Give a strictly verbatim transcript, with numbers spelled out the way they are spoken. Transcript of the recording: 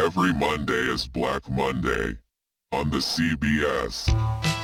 Every Monday is Black Monday on the C B S.